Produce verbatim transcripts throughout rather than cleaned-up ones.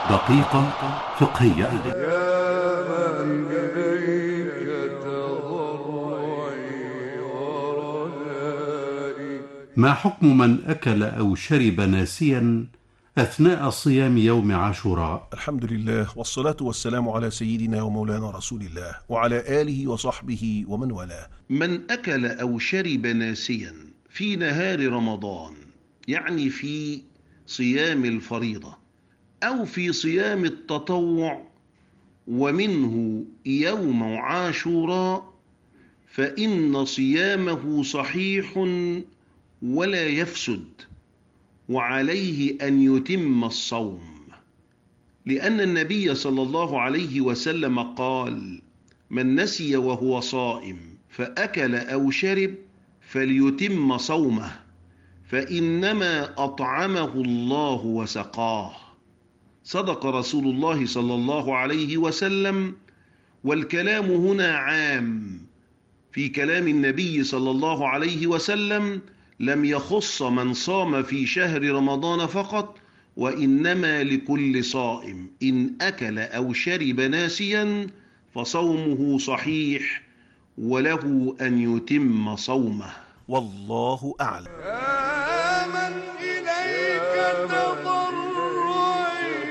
دقيقة فقهية. يا من إليك تضرعي ورجائي. ما حكم من أكل أو شرب ناسيا أثناء صيام يوم عاشوراء؟ الحمد لله والصلاة والسلام على سيدنا ومولانا رسول الله وعلى آله وصحبه ومن والاه. من أكل أو شرب ناسيا في نهار رمضان، يعني في صيام الفريضة أو في صيام التطوع ومنه يوم عاشوراء، فإن صيامه صحيح ولا يفسد، وعليه أن يتم الصوم، لأن النبي صلى الله عليه وسلم قال: من نسي وهو صائم فأكل أو شرب فليتم صومه، فإنما أطعمه الله وسقاه. صدق رسول الله صلى الله عليه وسلم، والكلام هنا عام في كلام النبي صلى الله عليه وسلم، لم يخص من صام في شهر رمضان فقط، وإنما لكل صائم إن أكل أو شرب ناسيا فصومه صحيح وله أن يتم صومه، والله أعلم. يا من إليك تضرعي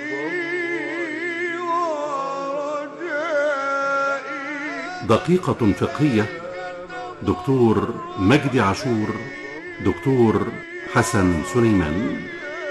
ورجائي. دقيقة فقهية. دكتور مجدي عاشور، دكتور حسن سليمان.